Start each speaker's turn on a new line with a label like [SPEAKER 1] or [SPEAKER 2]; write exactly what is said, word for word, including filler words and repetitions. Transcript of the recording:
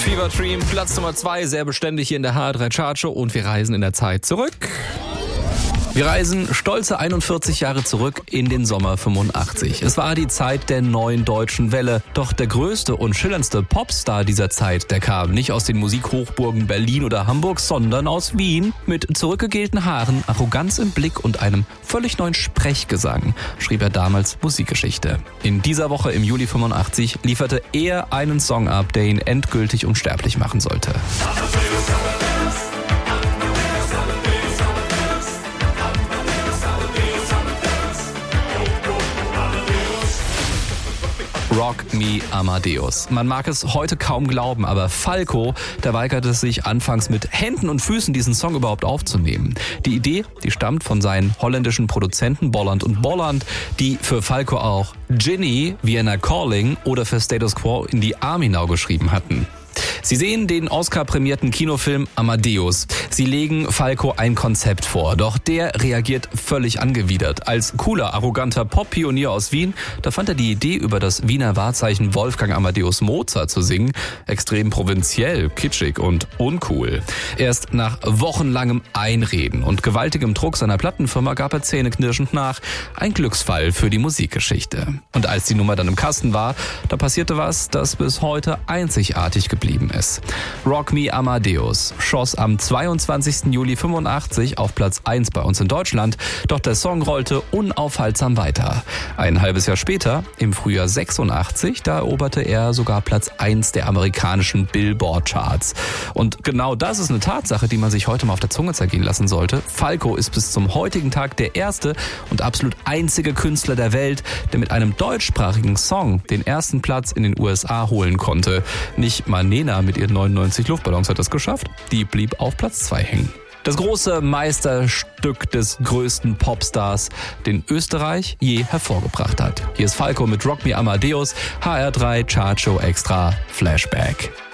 [SPEAKER 1] Fever Dream, Platz Nummer zwei, sehr beständig hier in der H R drei Chartshow und wir reisen in der Zeit zurück. Wir reisen stolze einundvierzig Jahre zurück in den Sommer fünfundachtzig. Es war die Zeit der neuen deutschen Welle. Doch der größte und schillerndste Popstar dieser Zeit, der kam nicht aus den Musikhochburgen Berlin oder Hamburg, sondern aus Wien. Mit zurückgegelten Haaren, Arroganz im Blick und einem völlig neuen Sprechgesang schrieb er damals Musikgeschichte. In dieser Woche im Juli fünfundachtzig lieferte er einen Song ab, der ihn endgültig unsterblich machen sollte. Rock Me Amadeus. Man mag es heute kaum glauben, aber Falco, der weigerte sich anfangs mit Händen und Füßen diesen Song überhaupt aufzunehmen. Die Idee, die stammt von seinen holländischen Produzenten Bolland und Bolland, die für Falco auch Ginny, Vienna Calling oder für Status Quo in die Army Now geschrieben hatten. Sie sehen den Oscar-prämierten Kinofilm Amadeus. Sie legen Falco ein Konzept vor, doch der reagiert völlig angewidert. Als cooler, arroganter Pop-Pionier aus Wien, da fand er die Idee, über das Wiener Wahrzeichen Wolfgang Amadeus Mozart zu singen, extrem provinziell, kitschig und uncool. Erst nach wochenlangem Einreden und gewaltigem Druck seiner Plattenfirma gab er zähneknirschend nach. Ein Glücksfall für die Musikgeschichte. Und als die Nummer dann im Kasten war, da passierte was, das bis heute einzigartig geblieben ist. Rock Me Amadeus schoss am zweiundzwanzigsten Juli fünfundachtzig auf Platz eins bei uns in Deutschland, doch der Song rollte unaufhaltsam weiter. Ein halbes Jahr später, im Frühjahr sechsundachtzig, da eroberte er sogar Platz eins der amerikanischen Billboard-Charts. Und genau das ist eine Tatsache, die man sich heute mal auf der Zunge zergehen lassen sollte. Falco ist bis zum heutigen Tag der erste und absolut einzige Künstler der Welt, der mit einem deutschsprachigen Song den ersten Platz in den U S A holen konnte. Nicht mal Nena mit ihren neunundneunzig Luftballons hat das geschafft. Die blieb auf Platz zwei hängen. Das große Meisterstück des größten Popstars, den Österreich je hervorgebracht hat. Hier ist Falco mit Rock Me Amadeus, H R drei Chartshow Extra Flashback.